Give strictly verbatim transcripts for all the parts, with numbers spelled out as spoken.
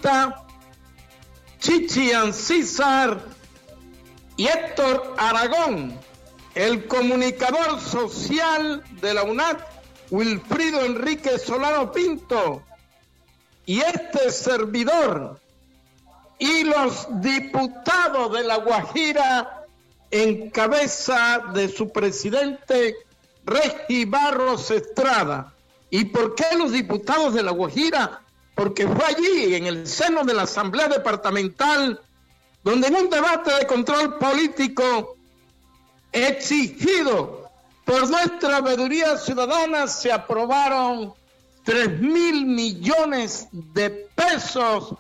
Bautista, Chichi Ancísar y Héctor Aragón, el comunicador social de la U N A T, Wilfrido Enrique Solano Pinto, y este servidor, y los diputados de La Guajira en cabeza de su presidente Regi Barros Estrada. ¿Y por qué los diputados de La Guajira? Porque fue allí, en el seno de la Asamblea Departamental, donde en un debate de control político exigido por nuestra veeduría ciudadana se aprobaron tres mil millones de pesos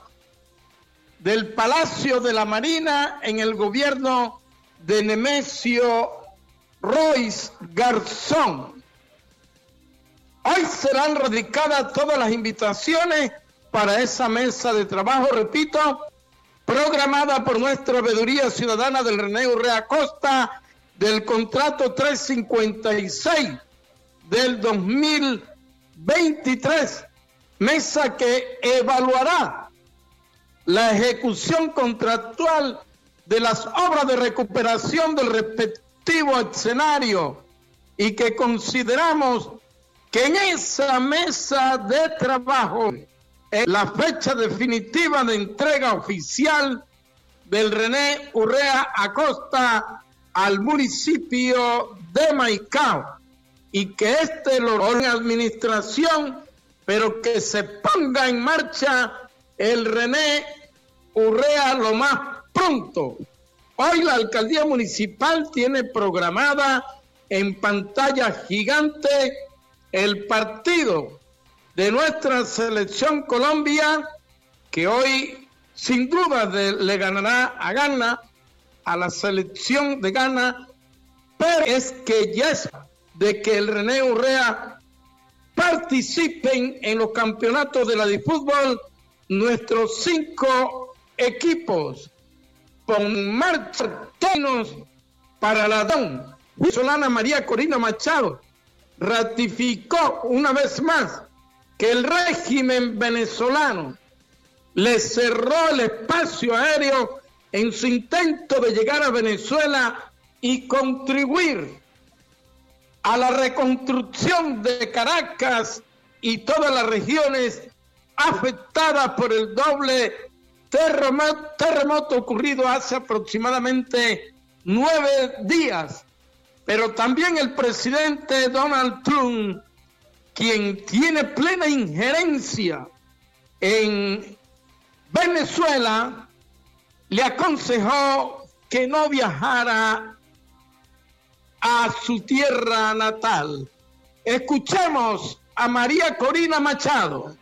del Palacio de la Marina en el gobierno de Nemesio Royce Garzón. Hoy serán radicadas todas las invitaciones para esa mesa de trabajo, repito, programada por nuestra veeduría ciudadana del René Urrea Acosta, del contrato trescientos cincuenta y seis del dos mil veintitrés, mesa que evaluará la ejecución contractual de las obras de recuperación del respectivo escenario, y que consideramos que en esa mesa de trabajo es la fecha definitiva de entrega oficial del René Urrea Acosta al municipio de Maicao, y que este lo pone en administración, pero que se ponga en marcha el René Urrea lo más pronto. Hoy la alcaldía municipal tiene programada en pantalla gigante el partido de nuestra selección Colombia, que hoy sin duda de, le ganará a Ghana, a la selección de Ghana, pero es que ya es de que el René Urrea participen en los campeonatos de la de fútbol nuestros cinco equipos con marcha tonos para la D O N. Solana María Corina Machado ratificó una vez más que el régimen venezolano le cerró el espacio aéreo en su intento de llegar a Venezuela y contribuir a la reconstrucción de Caracas y todas las regiones afectadas por el doble terremoto, terremoto ocurrido hace aproximadamente nueve días. Pero también el presidente Donald Trump, quien tiene plena injerencia en Venezuela, le aconsejó que no viajara a su tierra natal. Escuchemos a María Corina Machado.